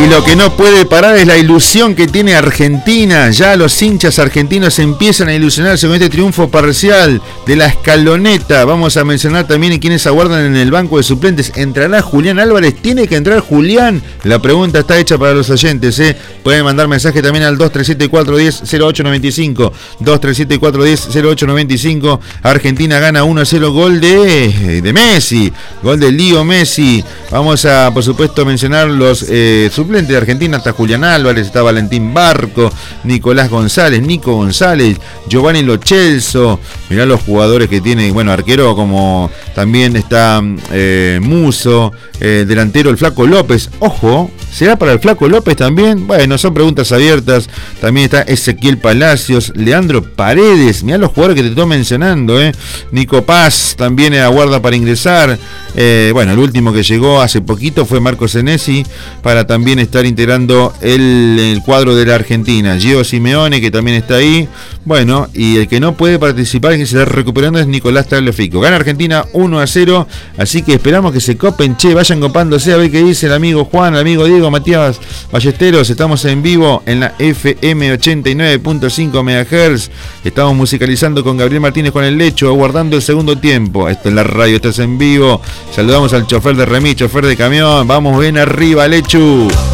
Y lo que no puede parar es la ilusión que tiene Argentina. Ya los hinchas argentinos empiezan a ilusionarse con este triunfo parcial de la Escaloneta. Vamos a mencionar también en quienes aguardan en el banco de suplentes. ¿Entrará Julián Álvarez? ¿Tiene que entrar Julián? La pregunta está hecha para los oyentes, ¿eh? Pueden mandar mensaje también al 237-410-0895. 237-410-0895. Argentina gana 1-0, gol de Messi. Gol de Leo Messi. Vamos a, por supuesto, mencionar los suplentes de Argentina. Está Julián Álvarez, está Valentín Barco, Nicolás González, Nico González, Giovanni Lo Celso. Mirá los jugadores que tiene, bueno, arquero como también está Muso, delantero el Flaco López. Ojo, ¿será para el Flaco López también? Bueno, son preguntas abiertas. También está Ezequiel Palacios, Leandro Paredes. Mirá los jugadores que te estoy mencionando, Nico Paz también aguarda para ingresar. Bueno, el último que llegó hace poquito fue Marco Senesi para también estar integrando el cuadro de la Argentina. Gio Simeone, que también está ahí. Bueno, y el que no puede participar y que se está recuperando es Nicolás Tagliafico. Gana Argentina 1-0, así que esperamos que se copen, vayan copándose a ver qué dice el amigo Juan, el amigo Diego, Matías Ballesteros. Estamos en vivo en la FM 89.5 MHz. Estamos musicalizando con Gabriel Martínez con el Lecho, aguardando el segundo tiempo. Esto es la radio, esto es en vivo. Saludamos al chofer de remis, chofer de camión. Vamos bien arriba, Lechu.